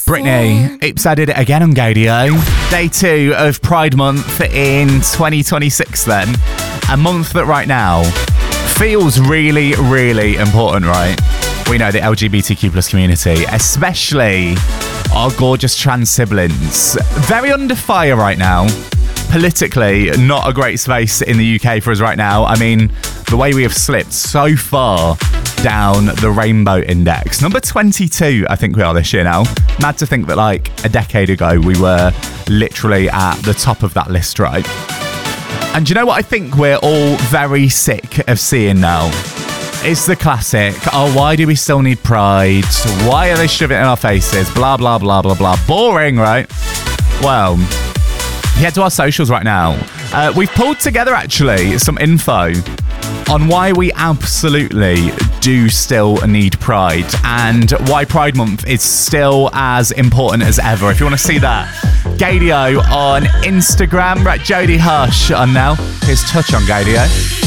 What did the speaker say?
Britney, Oops, I did it again on Gadio. Day 2 of Pride Month in 2026 then. A month that right now feels really, really important, right? We know the LGBTQ plus community, especially our gorgeous trans siblings, very under fire right now. Politically, not a great space in the UK for us right now. I mean, the way we have slipped so far down the Rainbow Index. Number 22, I think we are this year now. Mad to think that like a decade ago, we were literally at the top of that list, right? And do you know what I think we're all very sick of seeing now? It's the classic, oh, why do we still need pride? Why are they shoving it in our faces? Blah, blah, blah, blah, blah. Boring, right? Well, head to our socials right now. We've pulled together, actually, some info on why we absolutely do still need pride and why Pride Month is still as important as ever. If you want to see that, Gadio on Instagram, right? Jodie Hush on now. Here's Touch on Gadio.